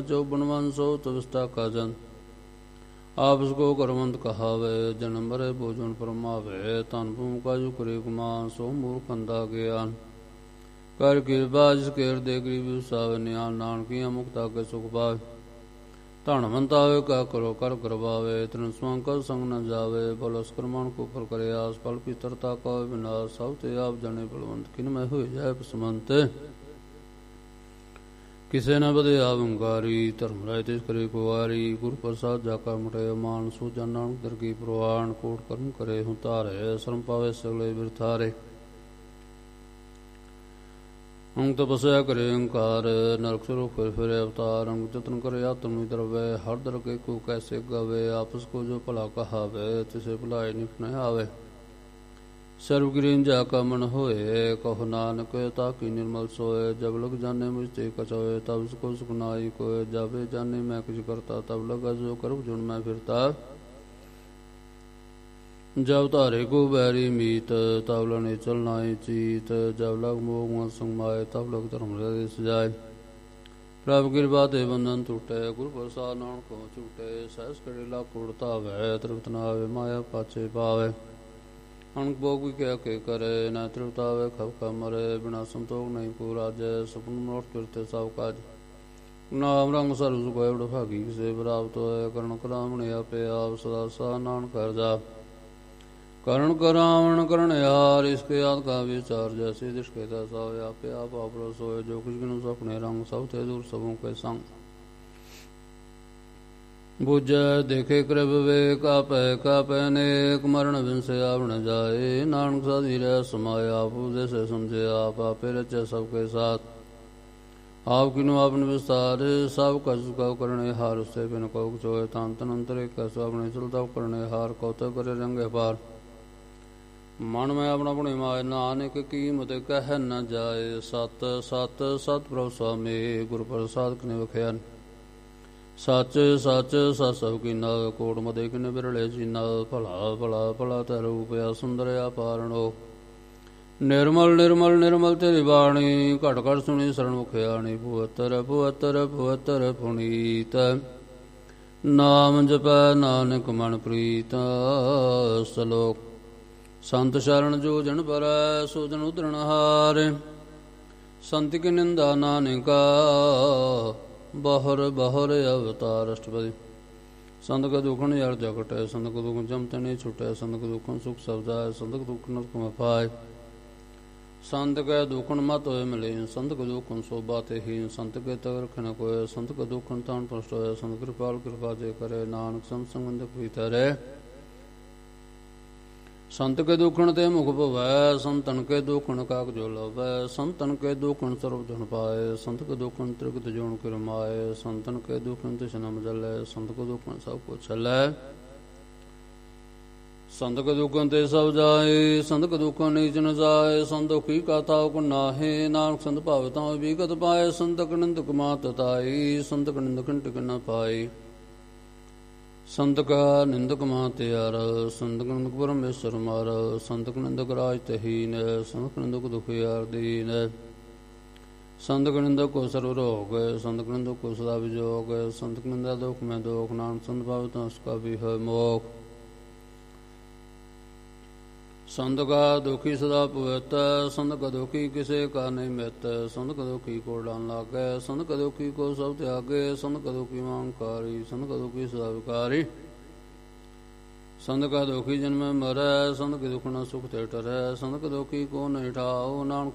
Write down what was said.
ਜੋ ਬਣਵੰਸੋ ਤਵਿਸਤਾ ਕਾ ਜਨ ਆਪਸ ਕੋ ਕਰਵੰਤ ਕਹਾਵੇ ਜਨ ਮਰੇ ਭੋਜਨ ਪਰਮਾਵੇ ਧਨ ਭੂਮਿਕਾ ਜੋ ਕਰੇ ਗੁਮਾਨ ਸੋ ਮੂਰਖ ਅੰਧਾ ਗਿਆਨ ਕਰ ਕਿਰਪਾ ਜਿਸ ਕੇਰ ਦੇ ਗਰੀਬ ਉਸਾਵੇ ਨਿਆਨ ਨਾਨਕੀਆਂ ਮੁਕਤਾ ਕੇ ਸੁਖ ਪਾਵੇ ਧਨਵੰਤ ਆਵੇ ਕਾ ਕਰੋ ਕਰ ਕਰਵਾਵੇ ਤਨ ਸਵੰਕਰ ਸੰਗ ਨ ਜਾਵੇ ਬਲਸ ਕਰਮਣ ਕੋ ਫਲ ਕਰੇ ਆਸ ਫਲ ਪਿਤਰਤਾ ਕਾ ਵਿਨਾਸ਼ ਸਭ ਤੇ ਆਪ ਜਾਣੇ ਬਲਵੰਤ ਕਿਨ ਮੈਂ ਹੋਏ ਜਾਏ ਪਸਮੰਤ ਕਿਸੇ ਨ ਬਦੇ ਆਵੰਕਾਰੀ ਧਰਮ ਰਾਇ ਤਿਸ ਕਰੇ ਕੁਵਾਰੀ ਗੁਰ ਪ੍ਰਸਾਦ ਜਾ ਕਾ ਮਟੇ ਮਾਨ ਸੋ ਜਨ ਨਾਨਕ ਦਰਗੀ ਪ੍ਰਵਾਨ ਕੋਟ ਕਰਮ ਕਰੇ ਹੁ ਤਾਰੇ ਸ਼ਰਮ ਪਾਵੇ ਸਗਲੇ ਬਿਰਥਾਰੇ ਅੰਗ ਤਪਸਿਆ ਕਰੇ ਅੰਕਾਰ ਨਰਕ ਸਰੂਪ ਫਿਰ ਫਿਰੇ ਅਵਤਾਰ ਅੰਗ ਜਤਨ ਕਰੇ ਆਤਮ ਦਰਵੇ ਹਰ ਦਰ ਕੇ ਕੋ ਕੈਸੇ ਗਵੇ ਆਪਸ ਕੋ ਜੋ ਭਲਾ ਕਹਾਵੇ ਤਿਸੇ ਭਲਾਈ ਨਿਫਨ ਆਵੇ ਸਰਵਗਿਰੀਨ ਜਾ ਕਾ ਮਨ ਹੋਏ ਕਹੋ ਨਾਨਕ ਤਾਕੀ ਨਿਰਮਲ ਸੋਏ ਜਬ ਲਗ ਜਾਣੇ ਮੁਝ ਤੇ ਕਚੋਏ ਤਬ ਕੋ ਸੁਖਨਾਈ ਕੋਏ ਜਾਵੇ ਜਾਣੇ ਮੈਂ ਕੁਝ ਕਰਤਾ ਤਬ ਲਗਾ ਜੋ ਕਰੁ ਜੁਨ ਮੈਂ ਫਿਰਤਾ ਜਬ ਧਾਰੇ ਕੋ ਬੈਰੀ ਮੀਤ ਤਬ ਲਣੇ ਚਲਨਾਈ ਚੀਤ ਜਬ ਲਗ ਮੋਹ ਮਨ ਸੰਗਮਾਏ ਤਬ ਲਗ ਧਰਮ ਰੇ ਸਜਾਏ ਪ੍ਰਭ ਕਿਰਪਾ ਤੇ ਬੰਧਨ ਟੁਟੇ ਗੁਰ ਪ੍ਰਸਾਦ ਨਾਨਕ ਕੋ ਝੂਟੇ ਸਹਿਸ ਕੜੇ ਲਾ ਕੋੜਤਾ ਵੈ ਤ੍ਰਿਪਤ ਨਾ ਆਵੇ ਮਾਇਆ ਪਾਛੇ ਪਾਵੇ ਅਣਖ ਭੋਗ ਵੀ ਕਹਿ ਕੇ ਕਰੇ ਨਾ ਤ੍ਰਿਪਤ ਆਵੇ ਖਬ ਖਾ ਮਰੇ ਬਿਨਾ ਸੰਤੋਖ ਨਹੀਂ ਕੋ ਰਾਜੈ ਸੁਪਨ ਮਨੋਟ ਕਰਤੇ ਸਭ ਕਾਜ ਨਾਮ ਰੰਗ ਸਰਬ ਸੁਖ ਹੋਏ ਭਾਗੀ ਕਿਸੇ ਪ੍ਰਾਪਤ ਹੋਏ ਕਰਨ ਕਰਾਵਣ ਆਪੇ ਆਪ ਸਦਾ ਸਾ ਨਾਨਕ ਕਰ ਜਾ ਕਰਨ ਕਰਾਵਣ ਕਰਨ ਯਾਰ ਇਸਕੇ ਆਦ ਕਾ ਵਿਚਾਰ ਜੈਸੇ ਦਿਸ਼ ਕੇ ਤੈਸਾ ਹੋਏ ਆਪੇ ਆਪ ਆਪਰਸ ਹੋਏ ਜੋ ਕੁਛ ਨੂੰ ਸੁਪਨੇ ਰੰਗ ਸਭ ਤੇ ਦੂਰ ਸਭੋਂ ਕੇ ਸੰਗ ਬੁਝੈ ਦੇਖੇ ਕ੍ਰਿਪ ਵੇਕ ਆਪੈ ਨੇਕ ਮਰਨ ਬਿਨ ਸੇ ਆਵਣ ਜਾਏ ਨਾਨਕ ਸਾਧੀ ਰਹਿ ਸਮਾਇਆ ਆਪ ਉਦੇਸੇ ਸਮਝੇ ਆਪ ਆਪੇ ਰਚੈ ਸਭ ਕੇ ਸਾਥ ਆਪ ਕਿਨੁ ਆਪਨ ਵਿਸਤਾਰ ਸਭ ਕਛ ਕਉ ਕਰਨੇ ਹਾਰ ਉਸੇ ਬਿਨ ਕਉ ਚੋਏ ਤਨ ਤਨ ਅੰਤਰੇ ਕਸ ਆਪਣੇ ਚਲਦਾ ਕਰਨੇ ਹਾਰ ਕਉ ਕਰੇ ਰੰਗੇ ਪਾਰ ਮਨ ਮੈਂ ਆਪਣਾ ਪੁਣੇ ਮਾਇ ਨਾਨਕ ਕੀਮਤ ਕਹਿ ਨ ਜਾਏ ਸਤ ਸਤ ਸਤ ਪ੍ਰਭ ਸੁਆਮੀ ਗੁਰ ਪ੍ਰਸਾਦ ਕਨੇ ਵਖਿਆ ਸੱਚ ਸੱਚ ਸਤ ਸਭ ਕੀਨਾ ਕੋਟ ਮਦੇ ਕਿਨੇ ਬਿਰਲੇ ਚੀਨਾ ਭਲਾ ਭਲਾ ਭਲਾ ਤੈ ਰੂਪ ਆ ਸੁੰਦਰ ਆਪਾਰਣੋ ਨਿਰਮਲ ਨਿਰਮਲ ਨਿਰਮਲ ਤੇਰੀ ਬਾਣੀ ਘਟ ਘਟ ਸੁਣੀ ਸਰਣ ਮੁਖਿਆਣੀ ਭੁਵਤਰ ਭੁਵਤਰ ਭੁਵਤਰ ਪੁਨੀਤ ਨਾਮ ਜਪੈ ਨਾਨਕ ਮਨ ਪ੍ਰੀਤ ਸਲੋਕ ਸੰਤ ਸ਼ਰਨ ਜੋ ਜਨ ਪਰੈ ਸੋ ਜਨ ਉਧਰਣ ਹਾਰੇ ਸੰਤ ਕੀ ਨਿੰਦਾ ਨਾਨਕਾ ਬਹਰ ਬਹਰ ਅਵਤਾਰ ਅਸ਼ਟਪਦੀ ਸੰਤ ਕਾ ਦੁਖਨ ਯਾਰ ਜਗਟੈ ਸੰਤ ਕਾ ਦੁਖ ਜਮ ਤਨੇ ਛੁਟੈ ਸੰਤ ਕਾ ਦੁਖਨ ਸੁਖ ਸਬਜਾਇ ਸੰਤ ਕਾ ਦੁਖ ਨਰਕ ਮੈਂ ਪਾਏ ਸੰਤ ਕਾ ਦੁਖਨ ਮਤ ਹੋਏ ਮਿਲੇ ਸੰਤ ਕਾ ਦੁਖਨ ਸੋਭਾ ਤੇ ਹੀ ਸੰਤ ਕੇ ਤਗ ਰਖਨ ਕੋਏ ਸੰਤ ਕਾ ਦੁਖਨ ਤਾਨ ਪ੍ਰਸ਼ਟ ਹੋਏ ਸੰਤ ਕਿਰਪਾਲ ਕਿਰਪਾ ਜੇ ਕਰੇ ਨਾਨਕ ਸੰਤ ਸੰਬੰਧ ਪ੍ਰੀਤੈ ਰਹਿ ਸੰਤ ਕੇ ਦੁਖਣ ਤੇ ਮੁਖ ਭਵੈ ਸੰਤਨ ਕੇ ਦੁਖਣ ਕਾਕ ਜੋ ਲਵੈ ਸੰਤਨ ਕੇ ਦੁਖਣ ਸਰਬ ਜਨ ਪਾਏ ਸੰਤ ਕੇ ਦੁਖਣ ਤ੍ਰਿਗਤ ਜੋਨ ਕਰਮਾਏ ਸੰਤਨ ਕੇ ਦੁਖਣ ਤਿਸ ਨ ਮਜਲੈ ਸੰਤ ਕੇ ਦੁਖਣ ਸਭ ਕੋ ਛਲੈ ਸੰਤ ਕੇ ਦੁਖਣ ਤੇ ਸਭ ਜਾਏ ਸੰਤ ਕੇ ਦੁਖਣ ਨੀਚ ਨ ਜਾਏ ਸੰਤ ਦੁਖੀ ਕਾ ਤਾਉ ਕੋ ਨਾਹੇ ਨਾਨਕ ਸੰਤ ਭਾਵ ਤਾਂ ਵਿਗਤ ਪਾਏ ਸੰਤ ਕਨੰਦ ਕਮਾਤ ਤਾਈ ਸੰਤ ਕਨੰਦ ਕੰਟਕ ਨ ਪਾਈ ਸੰਤ ਕਾ ਨਿੰਦਕ ਮਾਂ ਤਿਆਰ ਸੰਤ ਕਨੰਦਕ ਪਰਮੇਸ਼ਰ ਮਾਰ ਸੰਤ ਕਨੰਦਕ ਰਾਜ ਤਹੀਨ ਸੰਤ ਕਨੰਦਕ ਦੁਖਿਆਰ ਦੀਨ ਸੰਤ ਕਨੰਦਕ ਕੋ ਸਰਵ ਰੋਗ ਸੰਤ ਕਨੰਦਕ ਕੋ ਸਦਾ ਵਿਜੋਗ ਸੰਤ ਕਨੰਦਾ ਦੁਖ ਮੈਂ ਦੋਖ ਨਾਨਕ ਸੰਤ ਭਾਵ ਤਾਂ ਉਸਕਾ ਵੀ ਹੈ ਮੋਖ ਸੰਤ ਕਾ ਦੁਖੀ ਸਦਾ ਪਵਿੱਤ ਸੰਤ ਕਾ ਦੁਖੀ ਕਿਸੇ ਕਾ ਨਹੀਂ ਮਿਤ ਸੰਤ ਕਾ ਦੁਖੀ ਕੋ ਡਾਨ ਲਾਗੈ ਸੰਤ ਕਾ ਦੁਖੀ ਕੋ ਸਭ ਤਿਆਗੇ ਸੰਤ ਕਾ ਦੁਖੀ ਮਾਨਕਾਰੀ ਸੰਤ ਕਾ ਦੁਖੀ ਸਦਾ ਵਿਕਾਰੀ ਸੰਤ ਕਾ ਦੁਖੀ ਜਨਮੈ ਮਰੈ ਸੰਤ ਕੇ ਦੁਖ ਨ ਸੁਖ ਤੇ ਟਰੈ ਸੰਤ ਕਾ ਦੁਖੀ ਕੋ ਨਹੀਂ ਠਾਓ ਨਾਨਕ